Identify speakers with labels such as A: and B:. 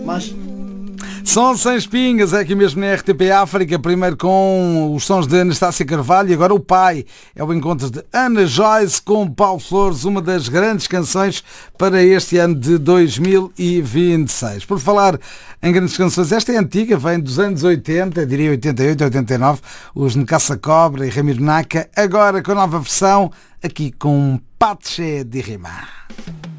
A: Mas...
B: Som sem espinhas, é aqui mesmo na RTP África, primeiro com os sons de Anastácia Carvalho e agora o pai. É o encontro de Ana Joyce com Paulo Flores, uma das grandes canções para este ano de 2026. Por falar em grandes canções, esta é antiga, vem dos anos 80, diria 88, 89, os Nkassa Cobra e Ramiro Naka, agora com a nova versão, aqui com Patche de Rima.